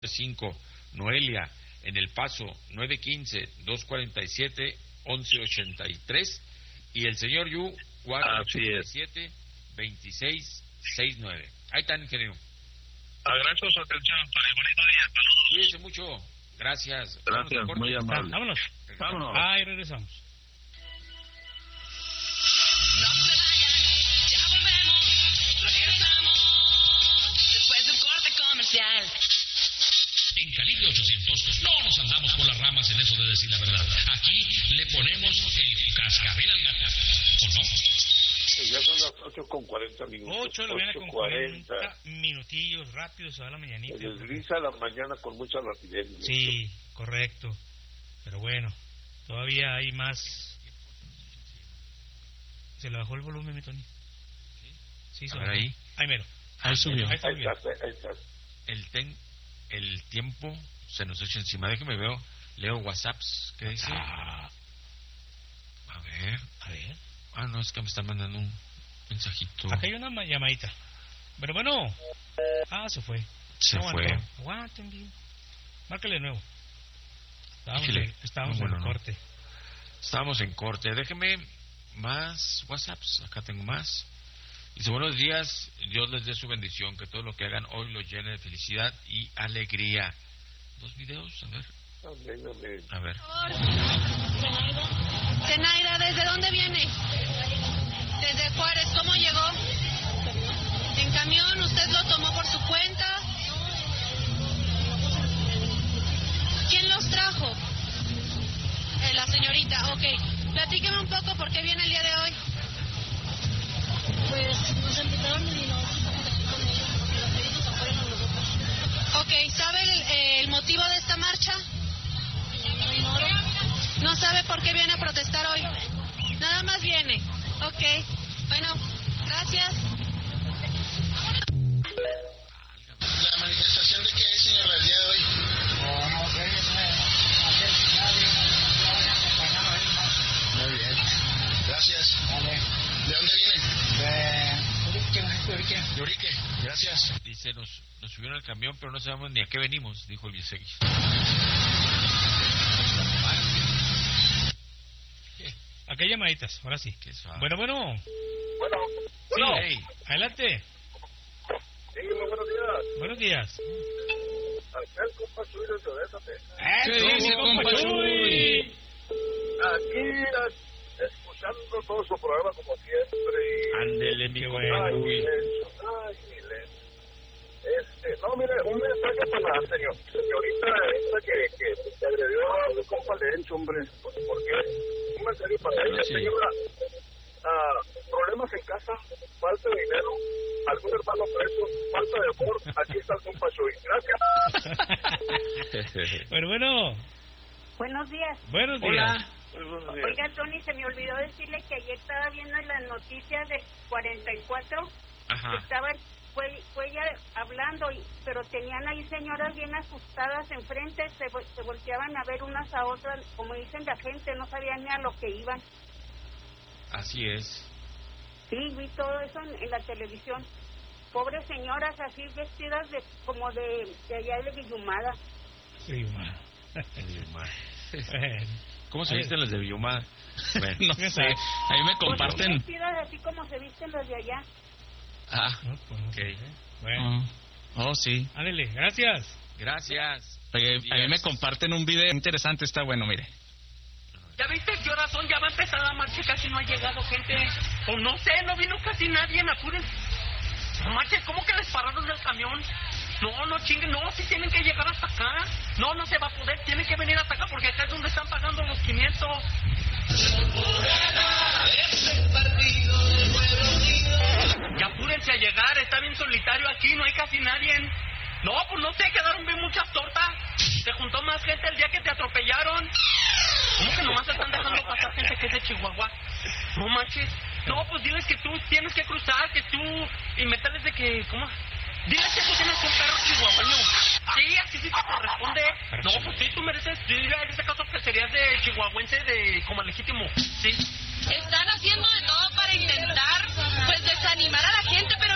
5, Noelia, en El Paso, 915-247-1183, y el señor Yu, 487-2669. Ahí está, ingeniero. Agradezco su atención, Tony. Bonito día. Saludos. Cuídese mucho. Gracias. Gracias, muy amable. Vámonos. Vámonos. Ahí regresamos. No se vayan, ya volvemos, regresamos, después de un corte comercial. En Calibre 800 no nos andamos por las ramas en eso de decir la verdad. Aquí le ponemos el cascabel al gato, ¿o no? Ya son las 8:40 minutos. 8 de la mañana con 40 minutillos rápidos, se va la mañanita. Se desliza la mañana con mucha rapidez. Sí, correcto. Pero bueno, todavía hay más. ¿Se le bajó el volumen, mi Tony? Sí, se bajó. Ahí. Ahí mero. Ahí subió. Ahí está Ahí bien. estás. El tiempo se nos echa encima. Déjeme leo WhatsApps. ¿Qué dice? A ver. Ah, no, es que me están mandando un mensajito. Acá hay una llamadita. Pero bueno. Se fue. Se fue. Aguanten bien. Márcale de nuevo. Estábamos bueno, en corte. Estábamos en corte. Déjeme más WhatsApps. Acá tengo más. Dice, buenos días. Dios les dé su bendición. Que todo lo que hagan hoy lo llene de felicidad y alegría. 2 videos, a ver. Amén. A ver. Zenaida, ¿desde dónde viene? Desde Juárez. ¿Cómo llegó? ¿En camión? ¿Usted lo tomó por su cuenta? ¿Quién los trajo? La señorita, ok. Platíqueme un poco por qué viene el día de hoy. Pues nos invitaron y nosotros estamos aquí con ellos porque los médicos apoyan a nosotros. Ok, ¿sabe el motivo de esta marcha? No ignoro. ¿No sabe por qué viene a protestar hoy? Nada más viene. Ok, bueno, gracias. ¿La manifestación de qué es, señor, el día de hoy? No sé, Muy bien. Gracias. Vale. ¿De dónde vienen? De Urique. Gracias. Dice, nos subieron al camión, pero no sabemos ni a qué venimos, dijo el Viesegui. Acá hay llamaditas, ahora sí. Bueno. Bueno. Sí, adelante. Sí, muy buenos días. Buenos días. Acá el compa Chuy desde Odessa, Texas. ¿Qué dice, compa Chuy? Aquí, escuchando todo su programa como siempre. Ándele, mi bueno. Ay, no, mire, un mensaje para la señorita esta que agredió a mi compa Lencho, hombre. ¿Por qué? Un mensaje para ella, Sí. señora. Problemas en casa, falta de dinero, algún hermano preso, falta de amor. Aquí está el compa Chuy. Gracias. Bueno. Buenos días. Buenos días. Hola. Oiga, Tony, se me olvidó decirle que ayer estaba viendo en las noticias de 44. Ajá. Fue ella hablando, pero tenían ahí señoras bien asustadas enfrente, se volteaban a ver unas a otras, como dicen la gente, no sabían ni a lo que iban. Así es. Sí, vi todo eso en la televisión. Pobres señoras así vestidas como de allá de Villumada. Sí, man. ¿Cómo se visten los de Villumada? Bueno, no sé. Ahí me comparten. Pues vestidas así como se visten los de allá. No, pues no sé. Ok. Bueno. sí. Ándele, gracias. Gracias. A mí me comparten un video interesante, está bueno, mire. ¿Ya viste qué horas son? Ya va a empezar la marcha, casi no ha llegado gente. O no sé, no vino casi nadie, apuren. No marches, ¿cómo que les pararon del camión? No chinguen, no, si tienen que llegar hasta acá. No se va a poder, tienen que venir hasta acá porque acá es donde están pagando los 500. Ya apúrense a llegar, está bien solitario aquí, no hay casi nadie. No, pues no sé, quedaron bien muchas tortas. Se juntó más gente el día que te atropellaron. ¿Cómo que nomás están dejando pasar gente que es de Chihuahua? No manches. No, pues diles que tú tienes que cruzar, que tú... Y meterles de que... ¿Cómo? Diles que tú tienes un perro chihuahueño. Sí, así sí te corresponde. No, pues sí, tú mereces... Dile en este caso que serías de chihuahuense como legítimo. Sí. Están haciendo de todo para intentar, pues, desanimar a la gente, pero